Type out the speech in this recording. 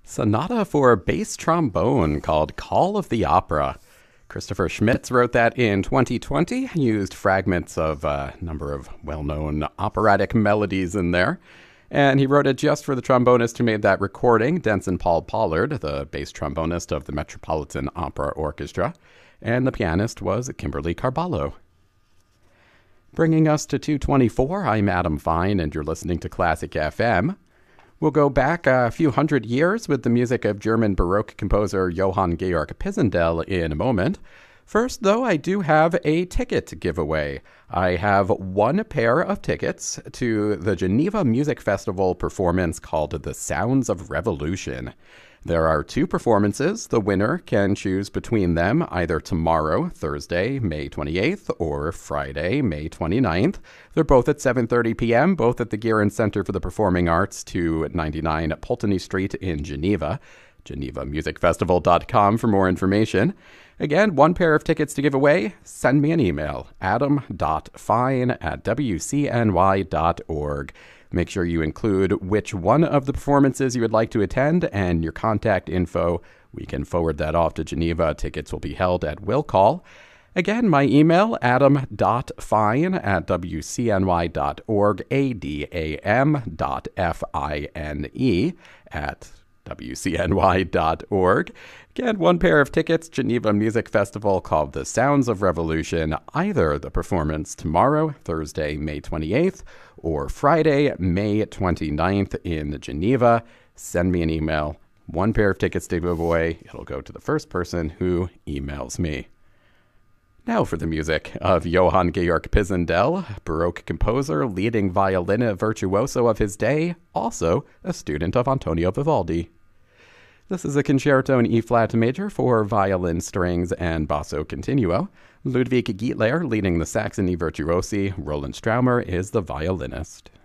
Sonata for bass trombone called Call of the Opera. Christopher Schmitz wrote that in 2020, used fragments of a number of well-known operatic melodies in there. And he wrote it just for the trombonist who made that recording, Denson Paul Pollard, the bass trombonist of the Metropolitan Opera Orchestra. And the pianist was Kimberly Carballo. Bringing us to 224, I'm Adam Fine, and you're listening to Classic FM. We'll go back a few hundred years with the music of German Baroque composer Johann Georg Pisendel in a moment. First, though, I do have a ticket to give away. I have one pair of tickets to the Geneva Music Festival performance called The Sounds of Revolution. There are two performances. The winner can choose between them either tomorrow, Thursday, May 28th, or Friday, May 29th. They're both at 7:30 p.m., both at the Guerin Center for the Performing Arts, 299 Pulteney Street in Geneva. GenevaMusicFestival.com for more information. Again, one pair of tickets to give away. Send me an email, adam.fine@wcny.org. Make sure you include which one of the performances you would like to attend and your contact info. We can forward that off to Geneva. Tickets will be held at Will Call. Again, my email, adam.fine@wcny.org, adam.fine@wcny.org. Again, one pair of tickets, Geneva Music Festival called The Sounds of Revolution, either the performance tomorrow, Thursday, May 28th, or Friday, May 29th in Geneva. Send me an email. One pair of tickets to give away. It'll go to the first person who emails me. Now for the music of Johann Georg Pisendel, Baroque composer, leading violin virtuoso of his day, also a student of Antonio Vivaldi. This is a concerto in E-flat major for violin, strings, and basso continuo. Ludwig Gietler leading the Saxony virtuosi. Roland Straumer is the violinist.